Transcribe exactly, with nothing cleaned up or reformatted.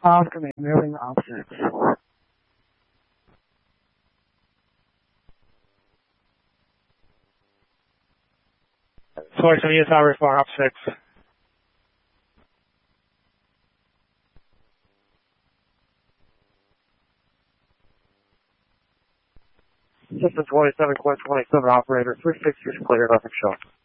Oscar name, moving optics. Source on U S Tower four, op six. System twenty-seven, Quint twenty-seven, operator, three sixty is cleared, nothing shown.